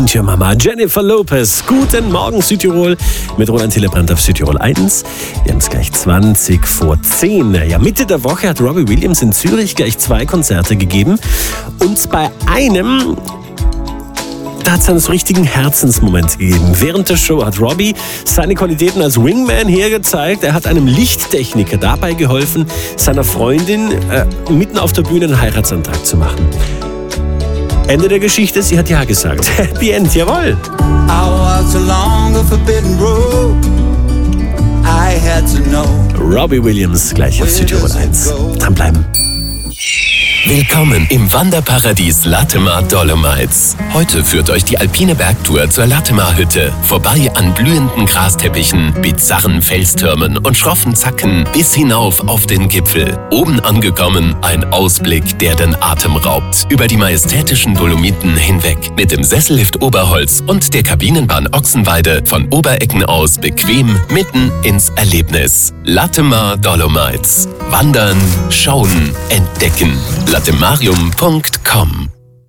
And Your Mama, Jennifer Lopez. Guten Morgen Südtirol mit Roland Hillebrand auf Südtirol 1. Wir haben es gleich 20 vor 10. Ja, Mitte der Woche hat Robbie Williams in Zürich gleich 2 Konzerte gegeben. Und bei einem, da hat es einen so richtigen Herzensmoment gegeben. Während der Show hat Robbie seine Qualitäten als Wingman hergezeigt. Er hat einem Lichttechniker dabei geholfen, seiner Freundin mitten auf der Bühne einen Heiratsantrag zu machen. Ende der Geschichte, sie hat ja gesagt. Happy End, jawohl. Robbie Williams gleich auf Südtirol 1. Dranbleiben. Willkommen im Wanderparadies Latemar Dolomites. Heute führt euch die alpine Bergtour zur Latemar-Hütte. Vorbei an blühenden Grasteppichen, bizarren Felstürmen und schroffen Zacken bis hinauf auf den Gipfel. Oben angekommen, ein Ausblick, der den Atem raubt. Über die majestätischen Dolomiten hinweg. Mit dem Sessellift Oberholz und der Kabinenbahn Ochsenweide von Oberecken aus bequem mitten ins Erlebnis. Latemar Dolomites. Wandern, schauen, entdecken. latemarium.com